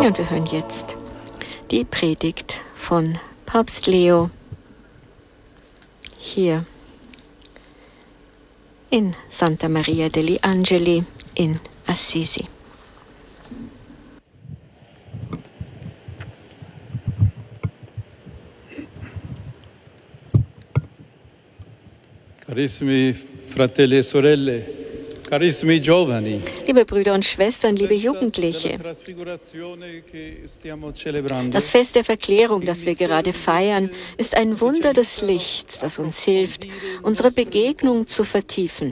Ja, und wir hören jetzt die Predigt von Papst Leo hier in Santa Maria degli Angeli in Assisi. Carissimi fratelli e sorelle, carissimi giovani. Liebe Brüder und Schwestern, liebe Jugendliche, das Fest der Verklärung, das wir gerade feiern, ist ein Wunder des Lichts, das uns hilft, unsere Begegnung zu vertiefen.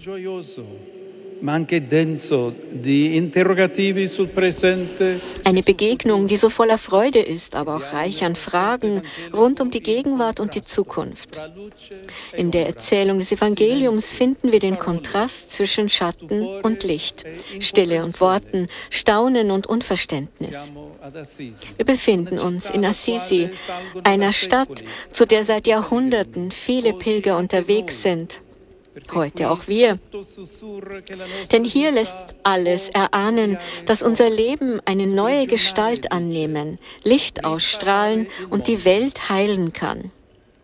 Eine Begegnung, die so voller Freude ist, aber auch reich an Fragen rund um die Gegenwart und die Zukunft. In der Erzählung des Evangeliums finden wir den Kontrast zwischen Schatten und Licht, Stille und Worten, Staunen und Unverständnis. Wir befinden uns in Assisi, einer Stadt, zu der seit Jahrhunderten viele Pilger unterwegs sind. Heute auch wir. Denn hier lässt alles erahnen, dass unser Leben eine neue Gestalt annehmen, Licht ausstrahlen und die Welt heilen kann.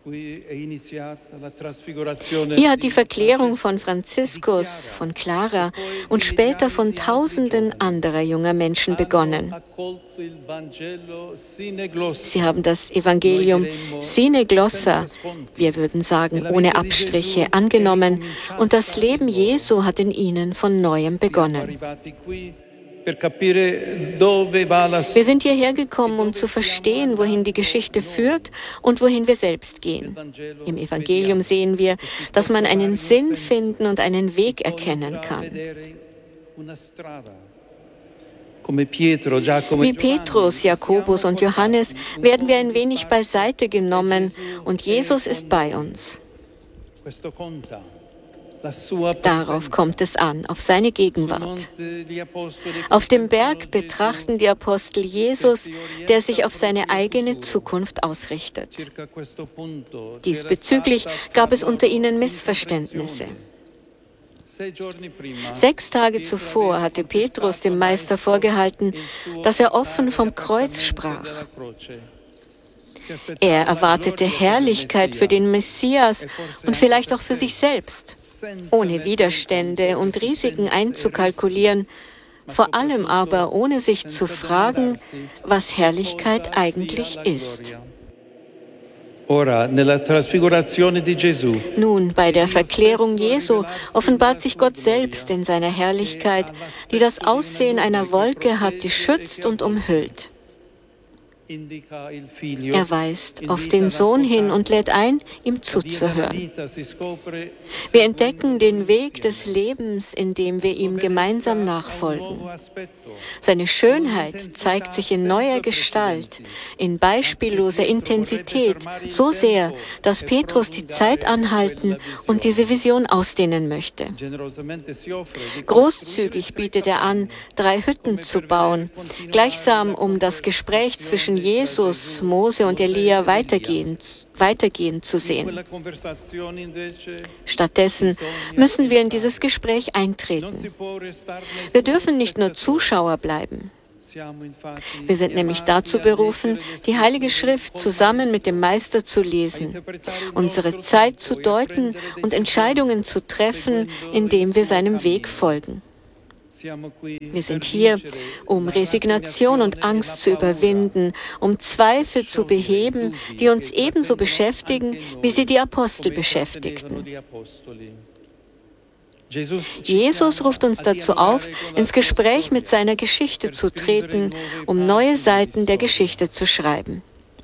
Hier hat die Verklärung von Franziskus, von Clara und später von Tausenden anderer junger Menschen begonnen. Sie haben das Evangelium sine glossa, wir würden sagen ohne Abstriche, angenommen und das Leben Jesu hat in ihnen von Neuem begonnen. Wir sind hierher gekommen, um zu verstehen, wohin die Geschichte führt und wohin wir selbst gehen. Im Evangelium sehen wir, dass man einen Sinn finden und einen Weg erkennen kann. Wie Petrus, Jakobus und Johannes werden wir ein wenig beiseite genommen und Jesus ist bei uns. Darauf kommt es an, auf seine Gegenwart. Auf dem Berg betrachten die Apostel Jesus, der sich auf seine eigene Zukunft ausrichtet. Diesbezüglich gab es unter ihnen Missverständnisse. 6 Tage zuvor hatte Petrus dem Meister vorgehalten, dass er offen vom Kreuz sprach. Er erwartete Herrlichkeit für den Messias und vielleicht auch für sich selbst, ohne Widerstände und Risiken einzukalkulieren, vor allem aber ohne sich zu fragen, was Herrlichkeit eigentlich ist. Nun, bei der Verklärung Jesu offenbart sich Gott selbst in seiner Herrlichkeit, die das Aussehen einer Wolke hat, die schützt und umhüllt. Er weist auf den Sohn hin und lädt ein, ihm zuzuhören. Wir entdecken den Weg des Lebens, indem wir ihm gemeinsam nachfolgen. Seine Schönheit zeigt sich in neuer Gestalt, in beispielloser Intensität, so sehr, dass Petrus die Zeit anhalten und diese Vision ausdehnen möchte. Großzügig bietet er an, 3 Hütten zu bauen, gleichsam um das Gespräch zwischen Jesus, Mose und Elia weitergehen zu sehen. Stattdessen müssen wir in dieses Gespräch eintreten. Wir dürfen nicht nur Zuschauer bleiben. Wir sind nämlich dazu berufen, die Heilige Schrift zusammen mit dem Meister zu lesen, unsere Zeit zu deuten und Entscheidungen zu treffen, indem wir seinem Weg folgen. Wir sind hier, um Resignation und Angst zu überwinden, um Zweifel zu beheben, die uns ebenso beschäftigen, wie sie die Apostel beschäftigten. Jesus ruft uns dazu auf, ins Gespräch mit seiner Geschichte zu treten, um neue Seiten der Geschichte zu schreiben.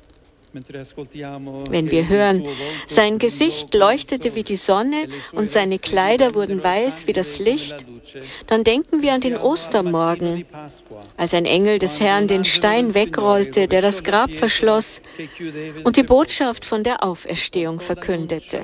Wenn wir hören, sein Gesicht leuchtete wie die Sonne und seine Kleider wurden weiß wie das Licht, dann denken wir an den Ostermorgen, als ein Engel des Herrn den Stein wegrollte, der das Grab verschloss und die Botschaft von der Auferstehung verkündete.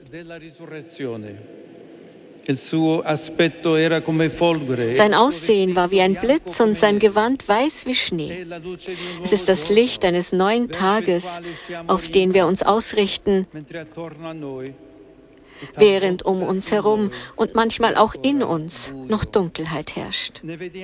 Sein Aussehen war wie ein Blitz und sein Gewand weiß wie Schnee. Es ist das Licht eines neuen Tages, auf den wir uns ausrichten, während um uns herum und manchmal auch in uns noch Dunkelheit herrscht.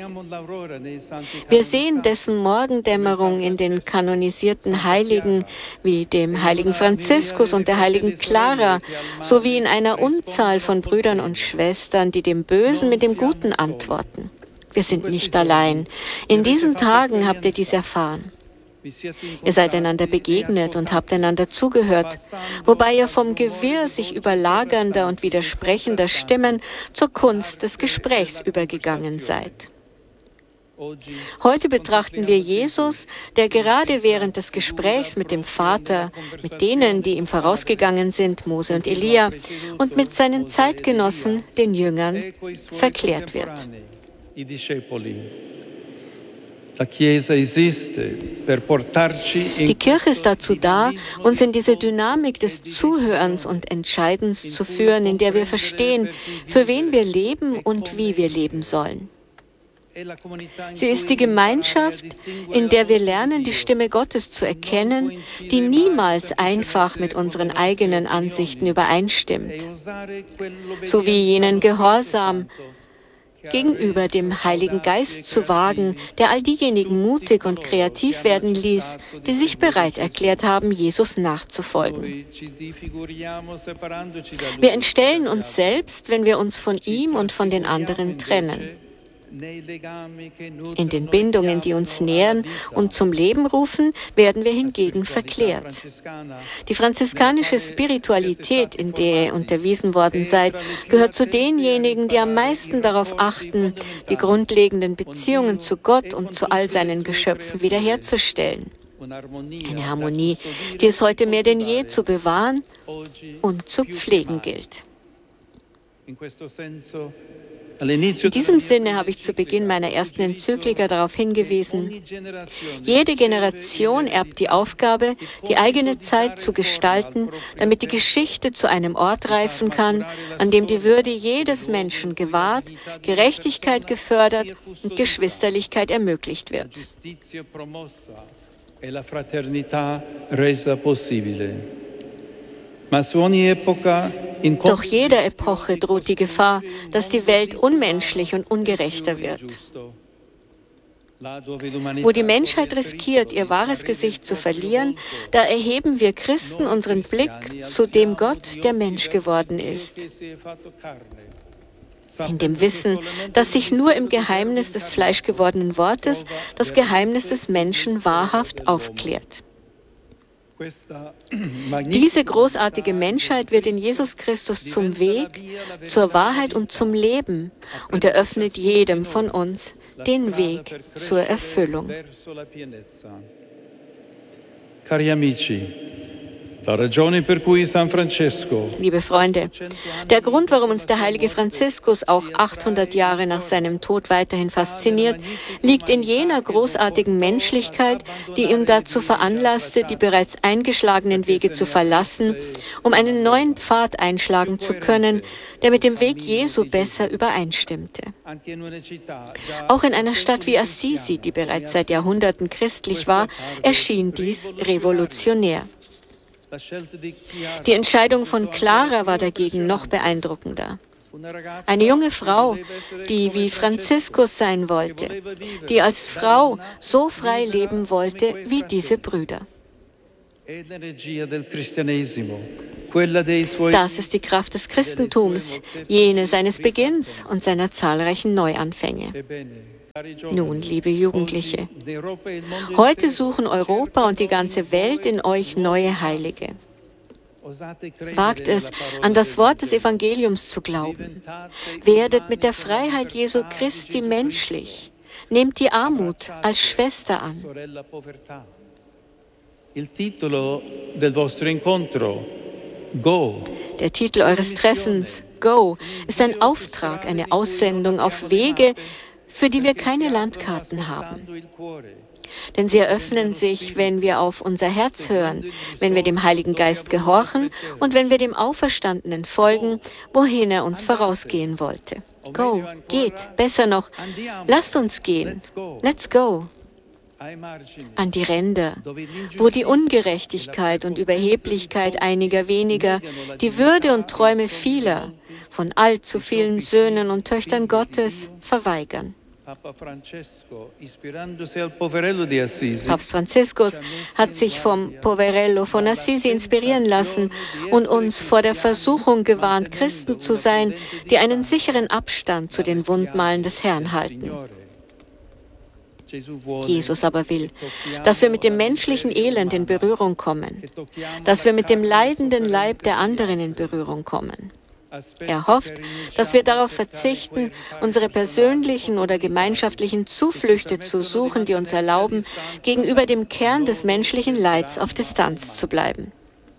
Wir sehen dessen Morgendämmerung in den kanonisierten Heiligen wie dem heiligen Franziskus und der heiligen Clara, sowie in einer Unzahl von Brüdern und Schwestern, die dem Bösen mit dem Guten antworten. Wir sind nicht allein. In diesen Tagen habt ihr dies erfahren. Ihr seid einander begegnet und habt einander zugehört, wobei ihr vom Gewirr sich überlagernder und widersprechender Stimmen zur Kunst des Gesprächs übergegangen seid. Heute betrachten wir Jesus, der gerade während des Gesprächs mit dem Vater, mit denen, die ihm vorausgegangen sind, Mose und Elia, und mit seinen Zeitgenossen, den Jüngern, verklärt wird. Die Kirche ist dazu da, uns in diese Dynamik des Zuhörens und Entscheidens zu führen, in der wir verstehen, für wen wir leben und wie wir leben sollen. Sie ist die Gemeinschaft, in der wir lernen, die Stimme Gottes zu erkennen, die niemals einfach mit unseren eigenen Ansichten übereinstimmt, sowie jenen Gehorsam gegenüber dem Heiligen Geist zu wagen, der all diejenigen mutig und kreativ werden ließ, die sich bereit erklärt haben, Jesus nachzufolgen. Wir entstellen uns selbst, wenn wir uns von ihm und von den anderen trennen. In den Bindungen, die uns nähren und zum Leben rufen, werden wir hingegen verklärt. Die franziskanische Spiritualität, in der ihr unterwiesen worden seid, gehört zu denjenigen, die am meisten darauf achten, die grundlegenden Beziehungen zu Gott und zu all seinen Geschöpfen wiederherzustellen. Eine Harmonie, die es heute mehr denn je zu bewahren und zu pflegen gilt. In diesem Sinne habe ich zu Beginn meiner ersten Enzyklika darauf hingewiesen, jede Generation erbt die Aufgabe, die eigene Zeit zu gestalten, damit die Geschichte zu einem Ort reifen kann, an dem die Würde jedes Menschen gewahrt, Gerechtigkeit gefördert und Geschwisterlichkeit ermöglicht wird. Doch jeder Epoche droht die Gefahr, dass die Welt unmenschlich und ungerechter wird. Wo die Menschheit riskiert, ihr wahres Gesicht zu verlieren, da erheben wir Christen unseren Blick zu dem Gott, der Mensch geworden ist. In dem Wissen, dass sich nur im Geheimnis des fleischgewordenen Wortes das Geheimnis des Menschen wahrhaft aufklärt. Diese großartige Menschheit wird in Jesus Christus zum Weg, zur Wahrheit und zum Leben und eröffnet jedem von uns den Weg zur Erfüllung. Cari amici, la ragione per cui San Francesco, liebe Freunde, der Grund, warum uns der heilige Franziskus auch 800 Jahre nach seinem Tod weiterhin fasziniert, liegt in jener großartigen Menschlichkeit, die ihn dazu veranlasste, die bereits eingeschlagenen Wege zu verlassen, um einen neuen Pfad einschlagen zu können, der mit dem Weg Jesu besser übereinstimmte. Auch in einer Stadt wie Assisi, die bereits seit Jahrhunderten christlich war, erschien dies revolutionär. Die Entscheidung von Clara war dagegen noch beeindruckender. Eine junge Frau, die wie Franziskus sein wollte, die als Frau so frei leben wollte wie diese Brüder. Das ist die Kraft des Christentums, jene seines Beginns und seiner zahlreichen Neuanfänge. Nun, liebe Jugendliche, heute suchen Europa und die ganze Welt in euch neue Heilige. Wagt es, an das Wort des Evangeliums zu glauben. Werdet mit der Freiheit Jesu Christi menschlich. Nehmt die Armut als Schwester an. Der Titel eures Treffens, Go, ist ein Auftrag, eine Aussendung auf Wege, für die wir keine Landkarten haben. Denn sie eröffnen sich, wenn wir auf unser Herz hören, wenn wir dem Heiligen Geist gehorchen und wenn wir dem Auferstandenen folgen, wohin er uns vorausgehen wollte. Go, geht, besser noch, lasst uns gehen. Let's go. an die Ränder, wo die Ungerechtigkeit und Überheblichkeit einiger weniger, die Würde und Träume vieler von allzu vielen Söhnen und Töchtern Gottes verweigern. Papst Franziskus hat sich vom Poverello von Assisi inspirieren lassen und uns vor der Versuchung gewarnt, Christen zu sein, die einen sicheren Abstand zu den Wundmalen des Herrn halten. Jesus aber will, dass wir mit dem menschlichen Elend in Berührung kommen, dass wir mit dem leidenden Leib der anderen in Berührung kommen. Er hofft, dass wir darauf verzichten, unsere persönlichen oder gemeinschaftlichen Zuflüchte zu suchen, die uns erlauben, gegenüber dem Kern des menschlichen Leids auf Distanz zu bleiben.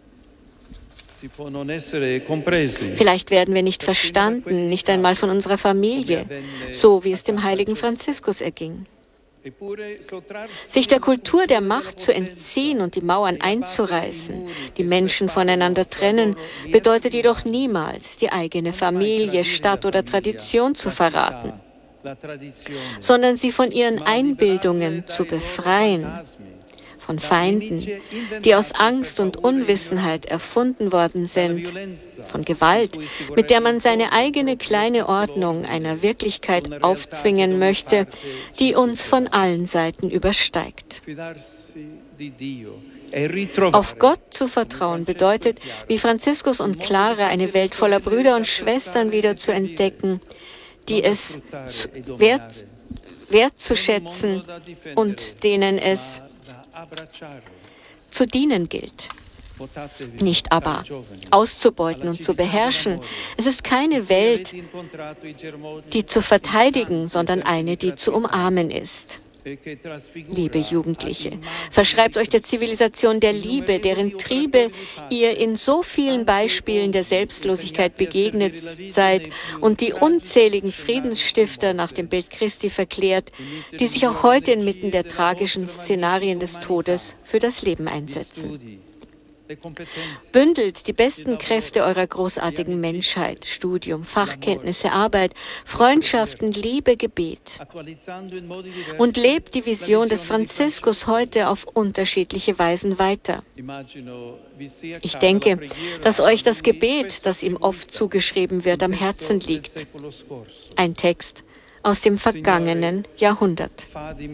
Vielleicht werden wir nicht verstanden, nicht einmal von unserer Familie, so wie es dem heiligen Franziskus erging. Sich der Kultur der Macht zu entziehen und die Mauern einzureißen, die Menschen voneinander trennen, bedeutet jedoch niemals, die eigene Familie, Stadt oder Tradition zu verraten, sondern sie von ihren Einbildungen zu befreien, von Feinden, die aus Angst und Unwissenheit erfunden worden sind, von Gewalt, mit der man seine eigene kleine Ordnung einer Wirklichkeit aufzwingen möchte, die uns von allen Seiten übersteigt. Auf Gott zu vertrauen bedeutet, wie Franziskus und Clara, eine Welt voller Brüder und Schwestern wieder zu entdecken, die es wertzuschätzen und denen es zu dienen gilt, nicht aber auszubeuten und zu beherrschen. Es ist keine Welt, die zu verteidigen, sondern eine, die zu umarmen ist. Liebe Jugendliche, verschreibt euch der Zivilisation der Liebe, deren Triebe ihr in so vielen Beispielen der Selbstlosigkeit begegnet seid und die unzähligen Friedensstifter nach dem Bild Christi verklärt, die sich auch heute inmitten der tragischen Szenarien des Todes für das Leben einsetzen. Bündelt die besten Kräfte eurer großartigen Menschheit, Studium, Fachkenntnisse, Arbeit, Freundschaften, Liebe, Gebet und lebt die Vision des Franziskus heute auf unterschiedliche Weisen weiter. Ich denke, dass euch das Gebet, das ihm oft zugeschrieben wird, am Herzen liegt. Ein Text aus dem vergangenen Jahrhundert.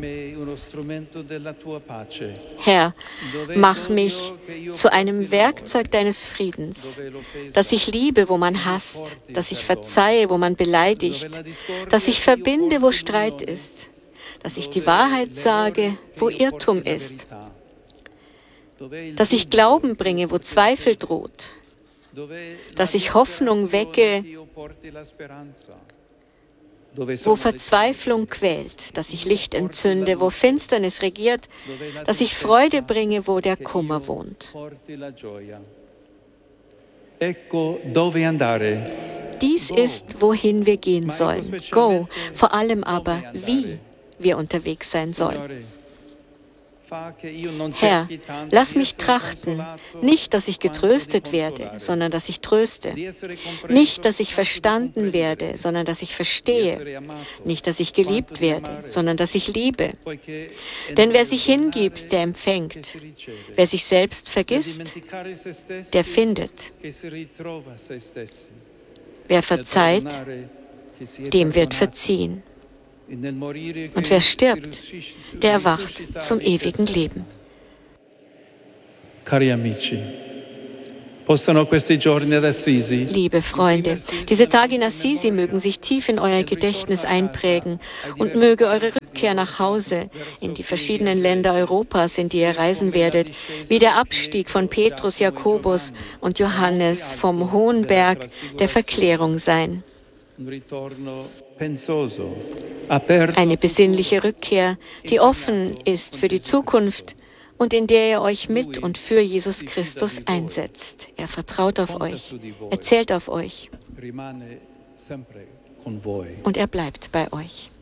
Herr, mach mich zu einem Werkzeug deines Friedens, dass ich liebe, wo man hasst, dass ich verzeihe, wo man beleidigt, dass ich verbinde, wo Streit ist, dass ich die Wahrheit sage, wo Irrtum ist, dass ich Glauben bringe, wo Zweifel droht, dass ich Hoffnung wecke, wo Verzweiflung quält, dass ich Licht entzünde, wo Finsternis regiert, dass ich Freude bringe, wo der Kummer wohnt. Dies ist, wohin wir gehen sollen. Go, vor allem aber, wie wir unterwegs sein sollen. Herr, lass mich trachten, nicht, dass ich getröstet werde, sondern dass ich tröste. Nicht, dass ich verstanden werde, sondern dass ich verstehe. Nicht, dass ich geliebt werde, sondern dass ich liebe. Denn wer sich hingibt, der empfängt. Wer sich selbst vergisst, der findet. Wer verzeiht, dem wird verziehen. Und wer stirbt, der erwacht zum ewigen Leben. Liebe Freunde, diese Tage in Assisi mögen sich tief in euer Gedächtnis einprägen und möge eure Rückkehr nach Hause in die verschiedenen Länder Europas, in die ihr reisen werdet, wie der Abstieg von Petrus, Jakobus und Johannes vom hohen Berg der Verklärung sein. Eine besinnliche Rückkehr, die offen ist für die Zukunft und in der ihr euch mit und für Jesus Christus einsetzt. Er vertraut auf euch, er zählt auf euch und er bleibt bei euch.